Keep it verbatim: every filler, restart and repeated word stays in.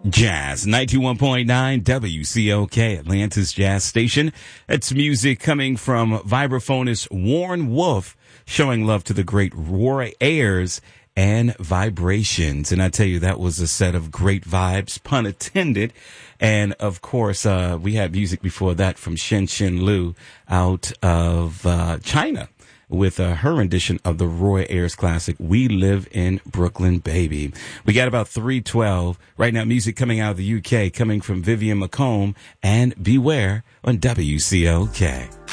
Jazz, ninety-one point nine W C O K, Atlanta's Jazz Station. It's music coming from vibraphonist Warren Wolf, showing love to the great Roy Ayers and Vibrations. And I tell you, that was a set of great vibes, pun intended. And of course, uh, we had music before that from Shen Shen Liu out of uh, China, with uh, her rendition of the Roy Ayers classic, We Live in Brooklyn, Baby. We got about three twelve. Right now, music coming out of the U K, coming from Vivian McComb and Beware on W C O K.